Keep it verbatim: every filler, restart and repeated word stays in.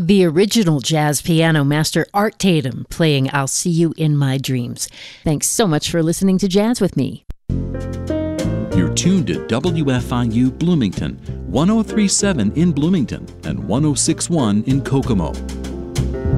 The original jazz piano master Art Tatum playing I'll See You in My Dreams. Thanks so much for listening to Jazz with me. You're tuned to W F I U Bloomington, one oh three point seven in Bloomington and one oh six point one in Kokomo.